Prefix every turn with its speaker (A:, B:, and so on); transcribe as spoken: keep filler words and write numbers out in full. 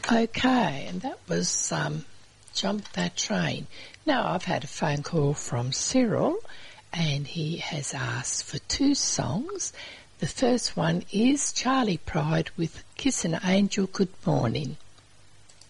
A: Okay, and that was um, Jump That Train. Now, I've had a phone call from Cyril, and he has asked for two songs. The first one is Charlie Pride with Kiss an Angel Good Morning.